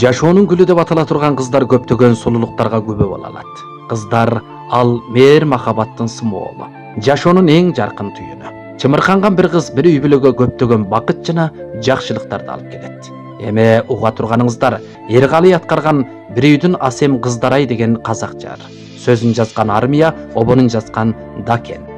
Жашоонун гүлү деп атала турган кыздар көптөгөн сулуулуктарга күбө боло алат. Кыздар ал мээр махабаттын сымволу, жашоонун эң жаркын түйүнү. Чымырканган бир кыз бир үй бүлөгө көптөгөн бакыт жана жакшылыктарды алып келет. Эми уга турганыңыздар Эркалый аткарган бир үйдүн асем кыздарай деген казак жар. Сөзүн жазган Армия, обонун жазган Дакен.